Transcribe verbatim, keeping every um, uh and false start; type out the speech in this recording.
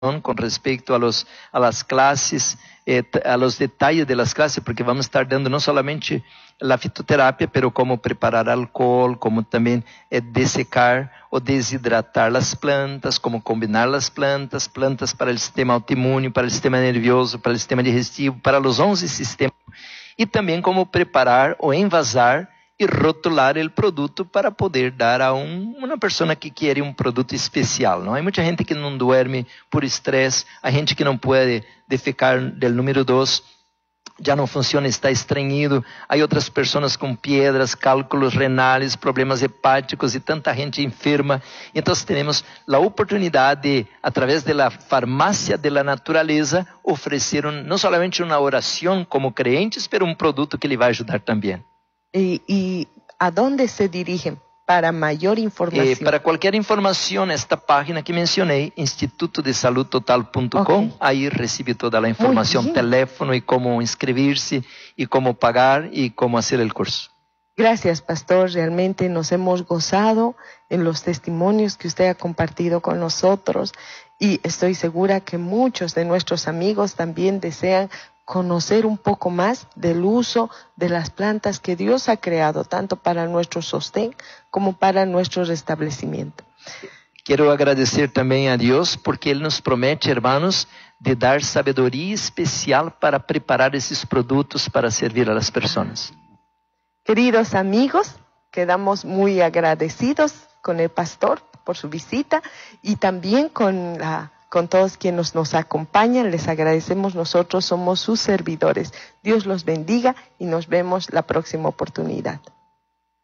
con respecto a, los, a las clases, eh, a los detalles de las clases, porque vamos a estar dando no solamente la fitoterapia, pero cómo preparar alcohol, cómo también eh, desecar o deshidratar las plantas, cómo combinar las plantas, plantas para el sistema autoinmune, para el sistema nervioso, para el sistema digestivo, para los once sistemas, y también cómo preparar o envasar e rotular o produto para poder dar a um, uma pessoa que quer um produto especial. Não? Há muita gente que não dorme por estresse, há gente que não pode defecar do número dois, já não funciona, está estranhido. Há outras pessoas com pedras, cálculos renais, problemas hepáticos e tanta gente enferma. Então, temos a oportunidade de, através da farmácia da natureza, oferecer um, não somente uma oração como crentes, mas um produto que lhe vai ajudar também. ¿Y, y a dónde se dirigen para mayor información? Eh, para cualquier información, esta página que mencioné, instituto de salud total punto com, okay. Ahí recibe toda la información, teléfono y cómo inscribirse y cómo pagar y cómo hacer el curso. Gracias, pastor. Realmente nos hemos gozado en los testimonios que usted ha compartido con nosotros y estoy segura que muchos de nuestros amigos también desean conocer un poco más del uso de las plantas que Dios ha creado, tanto para nuestro sostén como para nuestro restablecimiento. Quiero agradecer también a Dios porque Él nos promete, hermanos, de dar sabedoría especial para preparar esos productos para servir a las personas. Queridos amigos, quedamos muy agradecidos con el pastor por su visita y también con la Con todos quienes nos acompañan, les agradecemos. Nosotros somos sus servidores. Dios los bendiga y nos vemos la próxima oportunidad.